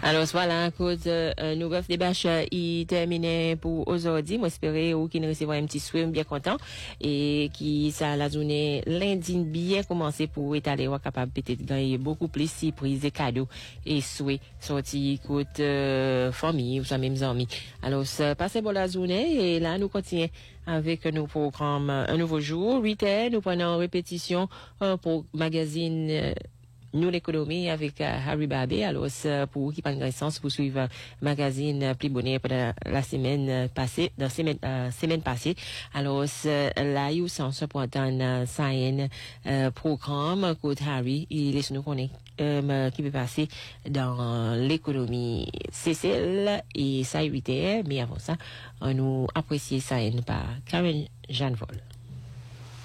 Alors voilà, cause nous bref débat il terminé pour aujourd'hui. Moi espérer ou qui ne recevoir un petit souhait bien content et qui ça la journée lundi bien commencé pour étaler ou capable peut-être gagner beaucoup plus surprise et cadeaux et souhait sorti côte famille ou ça même amis. Alors passez bonne la journée et là nous continuons avec nos programmes un nouveau jour 8h nous prenons en répétition pour magazine nous l'économie avec Harry Babé. Alors pour qui prend connaissance pour suivre magazine plus bonheur pendant la semaine passée dans semaine passée. Alors là il sens pour entendre ça programme code Harry il laisse nous connaître qui peut passer dans l'économie CCL et ça 8h mais avant ça on nous apprécier ça par Karen Jeanne Vol.